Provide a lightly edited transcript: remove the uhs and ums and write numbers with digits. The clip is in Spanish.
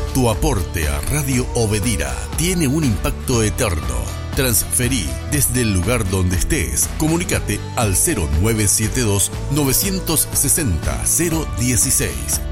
Tu aporte a Radio Obedira tiene un impacto eterno. Transferí desde el lugar donde estés. Comunícate al 0972 960 016